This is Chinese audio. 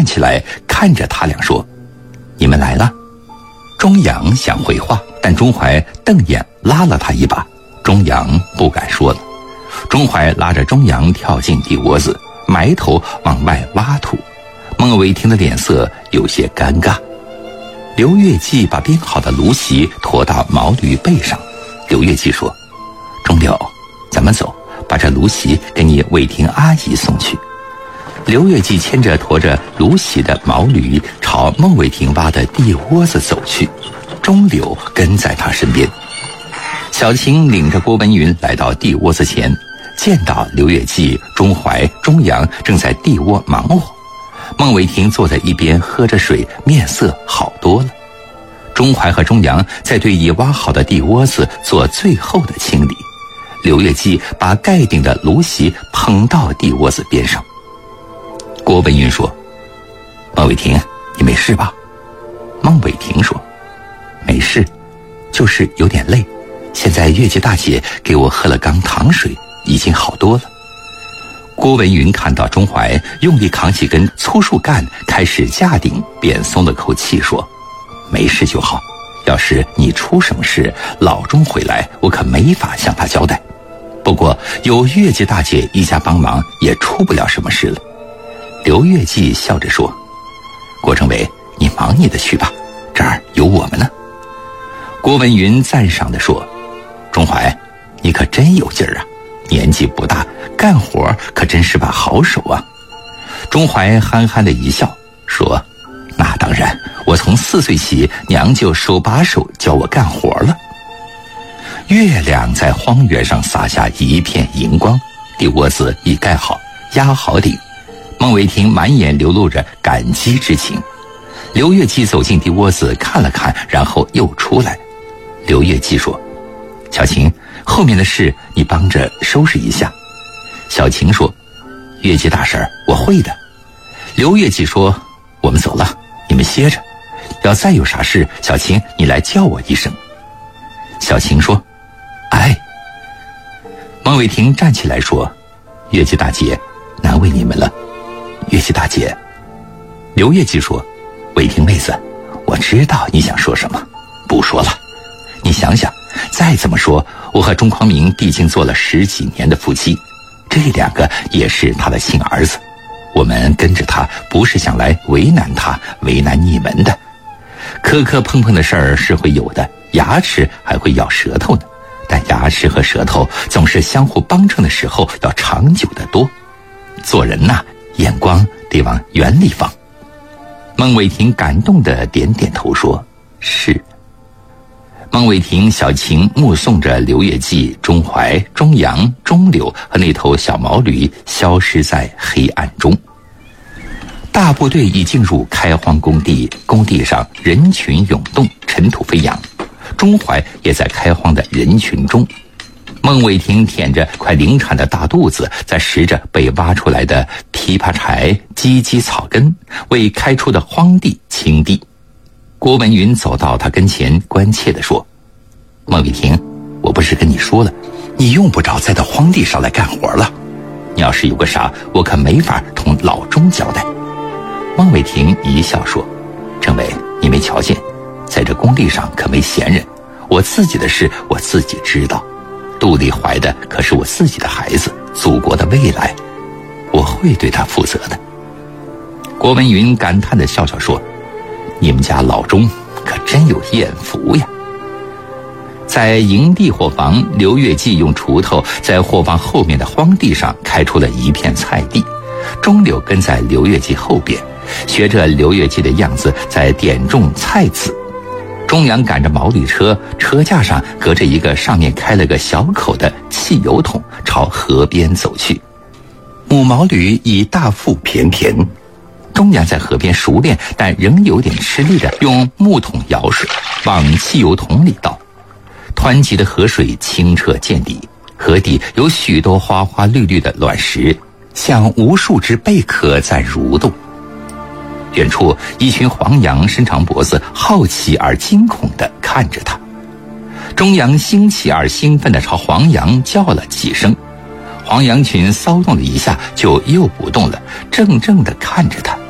站起来，看着他俩说：“你们来了。”钟阳想回话，但钟怀瞪眼拉了他一把，钟阳不敢说了。钟怀拉着钟阳跳进地窝子，埋头往外挖土。孟伟霆的脸色有些尴尬。刘月季把编好的芦席驮到毛驴背上。刘月季说：“钟柳，咱们走，把这芦席给你伟霆阿姨送去。”刘月季牵着驮着芦席的毛驴朝孟伟霆挖的地窝子走去，钟柳跟在他身边。小晴领着郭文云来到地窝子前，见到刘月季、钟怀、钟阳正在地窝忙活。孟伟霆坐在一边喝着水，面色好多了。钟怀和钟阳在对已挖好的地窝子做最后的清理。刘月季把盖顶的芦席捧到地窝子边上。郭文云说：“孟伟霆，你没事吧？”孟伟霆说：“没事，就是有点累。现在月季大姐给我喝了缸糖水，已经好多了。”郭文云看到钟怀用力扛起根粗树干开始架顶，便松了口气说：“没事就好，要是你出什么事，老钟回来我可没法向他交代。不过有月季大姐一家帮忙，也出不了什么事了。”刘月季笑着说：“郭政委，你忙你的去吧，这儿有我们呢。”郭文云赞赏地说：“钟怀，你可真有劲儿啊，年纪不大，干活可真是把好手啊。”钟怀憨憨的一笑说：“那当然，我从4岁起，娘就手把手教我干活了。”月亮在荒原上洒下一片银光，地窝子已盖好，压好顶。孟伟霆满眼流露着感激之情。刘月季走进地窝子看了看，然后又出来。刘月季说：“小晴，后面的事你帮着收拾一下。”小晴说：“月季大婶，我会的。”刘月季说：“我们走了，你们歇着，要再有啥事，小晴你来叫我一声。”小晴说：“哎。”孟伟霆站起来说：“月季大姐，难为你们了。”月季大姐。刘月季说：“伟霆妹子，我知道你想说什么，不说了。你想想，再怎么说，我和钟匡明毕竟做了10几年的夫妻，这2个也是他的亲儿子。我们跟着他，不是想来为难他、为难你们的。磕磕碰碰的事儿是会有的，牙齿还会咬舌头呢。但牙齿和舌头总是相互帮衬的时候要长久得多。做人呐，眼光得往远里放。”孟伟霆感动地点点头说：“是。”孟伟霆、小晴目送着刘月季、钟怀、钟阳、钟柳和那头小毛驴消失在黑暗中。大部队已进入开荒工地，工地上人群涌动，尘土飞扬。钟怀也在开荒的人群中。孟伟霆舔着快临产的大肚子，在拾着被挖出来的枇杷柴、芨芨草根，为开出的荒地清地。郭文云走到他跟前，关切地说：“孟伟霆，我不是跟你说了，你用不着再到荒地上来干活了。你要是有个啥，我可没法同老钟交代。”孟伟霆一笑说：“政委，你没瞧见，在这工地上可没闲人，我自己的事我自己知道，肚里怀的可是我自己的孩子，祖国的未来，我会对他负责的。”郭文云感叹地笑笑说：“你们家老钟可真有艳福呀。”在营地伙房，刘月季用锄头在伙房后面的荒地上开出了一片菜地，钟柳跟在刘月季后边，学着刘月季的样子在点种菜籽。钟阳赶着毛驴车，车架上隔着一个上面开了个小口的汽油桶，朝河边走去。母毛驴已大腹便便，钟阳在河边熟练但仍有点吃力地用木桶舀水往汽油桶里倒。湍急的河水清澈见底，河底有许多花花绿绿的卵石，像无数只贝壳在蠕动。远处一群黄羊伸长脖子，好奇而惊恐地看着他。钟阳兴起而兴奋地朝黄羊叫了几声，黄羊群骚动了一下，就又不动了，怔怔地看着他。